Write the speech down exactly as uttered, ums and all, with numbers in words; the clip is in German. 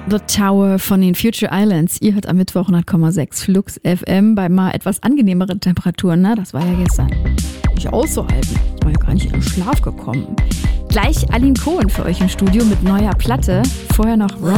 The Tower von den Future Islands. Ihr hört am Mittwoch hundert Komma sechs Flux F M bei mal etwas angenehmeren Temperaturen. Ne? Das war ja gestern nicht auszuhalten. Ich war ja gar nicht in den Schlaf gekommen. Gleich Aline Cohen für euch im Studio mit neuer Platte. Vorher noch Rob